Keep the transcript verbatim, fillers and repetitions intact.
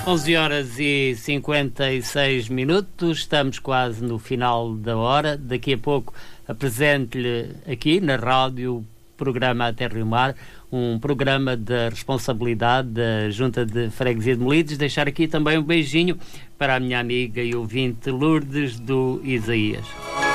onze horas e cinquenta e seis minutos, estamos quase no final da hora. Daqui a pouco apresento-lhe aqui na rádio o programa A Terra e o Mar, um programa da responsabilidade da Junta de Freguesia de Melides. Deixar aqui também um beijinho para a minha amiga e ouvinte Lourdes do Isaías.